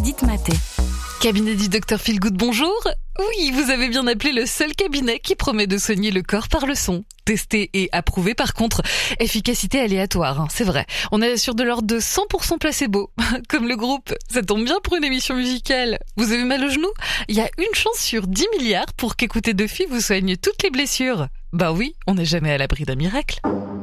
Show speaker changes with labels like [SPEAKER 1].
[SPEAKER 1] Judith Maté.
[SPEAKER 2] Cabinet du Dr Feelgood, bonjour. Oui, vous avez bien appelé le seul cabinet qui promet de soigner le corps par le son. Testé et approuvé, par contre, efficacité aléatoire, c'est vrai. On est sur de l'ordre de 100% placebo, comme le groupe. Ça tombe bien pour une émission musicale. Vous avez mal au genou ? Il y a une chance sur 10 milliards pour qu'écouter Duffy vous soigne toutes les blessures. Bah oui, on n'est jamais à l'abri d'un miracle.